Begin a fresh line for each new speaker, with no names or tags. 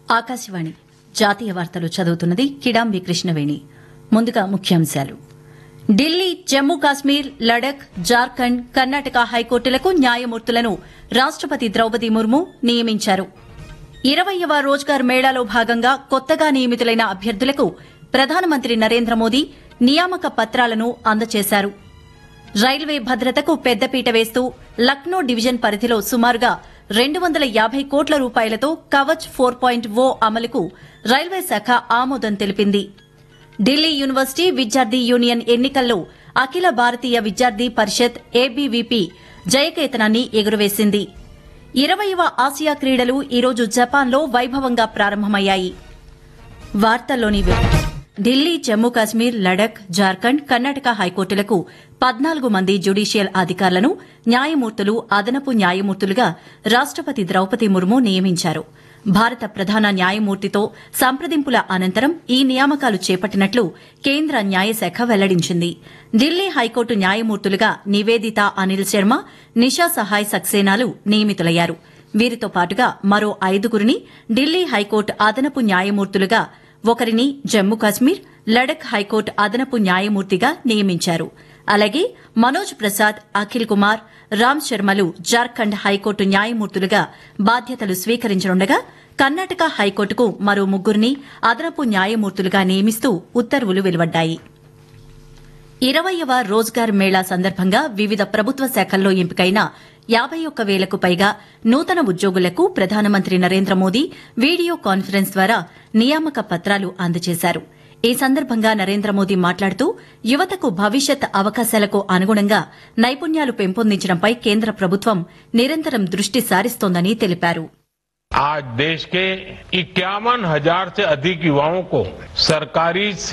ఆకాశవాణి జాతీయ వార్తలు చదువుతున్నది కిడాంబి కృష్ణవేణి. ముందుగా ముఖ్యాంశాలు. ఢిల్లీ, జమ్మూ కాశ్మీర్, లడఖ్, జార్ఖండ్, కర్ణాటక హైకోర్టులకు న్యాయమూర్తులను రాష్టపతి ద్రౌపది ముర్ము నియమించారు. 20వ రోజ్గార్ మేళాలో భాగంగా కొత్తగా నియమితులైన అభ్యర్థులకు ప్రధానమంత్రి నరేంద్ర మోదీ నియామక పత్రాలను అందజేశారు. రైల్వే భద్రతకు పెద్దపీట వేస్తూ లక్నో డివిజన్ పరిధిలో సుమారుగా 250 కోట్ల రూపాయలతో కవచ్ 4.0 అమలుకు రైల్వే శాఖ ఆమోదం తెలిపింది. ఢిల్లీ యూనివర్సిటీ విద్యార్థి యూనియన్ ఎన్నికల్లో అఖిల భారతీయ విద్యార్థి పరిషత్ ఏబీవీపీ జయకేతనాన్ని ఎగురవేసింది. 20వ ఆసియా క్రీడలు ఈరోజు జపాన్లో వైభవంగా ప్రారంభమయ్యాయి. వార్తల్లోని వివరాలు. ఢిల్లీ, జమ్మూ కాశ్మీర్, లడఖ్, జార్ఖండ్, కర్ణాటక హైకోర్టులకు 14 మంది జ్యుడీషియల్ అధికారులను న్యాయమూర్తులు, అదనపు న్యాయమూర్తులుగా రాష్టపతి ద్రౌపది ముర్ము నియమించారు. భారత ప్రధాన న్యాయమూర్తితో సంప్రదింపుల అనంతరం ఈ నియామకాలు చేపట్టినట్లు కేంద్ర న్యాయశాఖ వెల్లడించింది. ఢిల్లీ హైకోర్టు న్యాయమూర్తులుగా నివేదిత అనిల్ శర్మ, నిషా సహాయ్ సక్సేనాలు నియమితులయ్యారు. వీరితో పాటుగా మరో 5గురిని ఢిల్లీ హైకోర్టు అదనపు న్యాయమూర్తులుగా, ఒకరిని జమ్మూ కాశ్మీర్, లడఖ్ హైకోర్టు అదనపు న్యాయమూర్తిగా నియమించారు. అలాగే మనోజ్ ప్రసాద్, అఖిల్ కుమార్, రామ్ శర్మలు జార్ఖండ్ హైకోర్టు న్యాయమూర్తులుగా బాధ్యతలు స్వీకరించనుండగా, కర్ణాటక హైకోర్టుకు మరో 3గురిని అదనపు న్యాయమూర్తులుగా నియమిస్తూ ఉత్తర్వులు వెలువడ్డాయి. 20వ రోజ్గార్ మేళా సందర్భంగా వివిధ ప్రభుత్వ శాఖల్లో ఎంపికైన 51,000కు పైగా నూతన ఉద్యోగులకు ప్రధానమంత్రి నరేంద్ర మోదీ వీడియో కాన్ఫరెన్స్ ద్వారా నియామక పత్రాలు అందజేశారు. ఈ సందర్భంగా నరేంద్ర మోదీ మాట్లాడుతూ యువతకు భవిష్యత్ అవకాశాలకు అనుగుణంగా నైపుణ్యాలు పెంపొందించడంపై కేంద్ర ప్రభుత్వం నిరంతరం దృష్టి సారిస్తోందని తెలిపారు.
आज देश के 51,000 से अधिक युवाओं को सरकारी